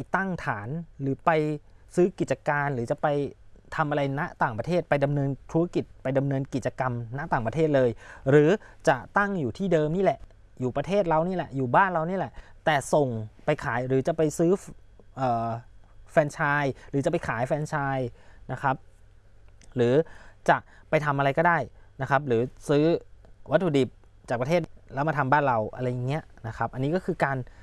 ตั้งฐานหรือไปซื้อกิจการหรือจะไปทำอะไรณต่างประเทศไปดำเนินธุรกิจไปดำเนินกิจกรรมณต่างประเทศเลยหรือจะตั้งอยู่ที่เดิมนี่แหละอยู่ประเทศเรานี่แหละอยู่บ้านเรานี่แหละแต่ส่งไปขายหรือจะไปซื้อแฟรนไชส์หรือจะไปขายแฟรนไชส์นะครับหรือจะไปทำอะไรก็ได้นะครับหรือซื้อวัตถุดิบจากประเทศแล้วมาทำบ้านเราอะไรอย่างเงี้ยนะครับอันนี้ก็คือการ